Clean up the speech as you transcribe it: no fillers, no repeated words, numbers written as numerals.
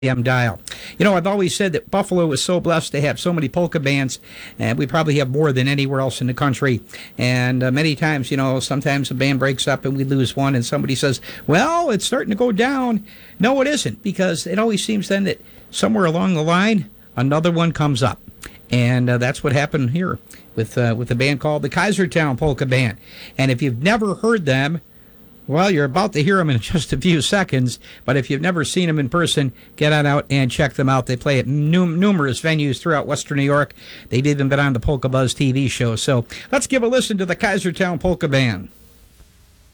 dial. You know, I've always said that Buffalo is so blessed to have so many polka bands, and we probably have more than anywhere else in the country. And many times, you know, sometimes a band breaks up and we lose one, and somebody says, well, it's starting to go down. No, it isn't, because it always seems then that somewhere along the line, another one comes up. And that's what happened here with a band called the Kaisertown Polka Band. And if you've never heard them, well, you're about to hear them in just a few seconds, but if you've never seen them in person, get on out and check them out. They play at numerous venues throughout Western New York. They've even been on the Polka Buzz TV show. So let's give a listen to the Kaisertown Polka Band.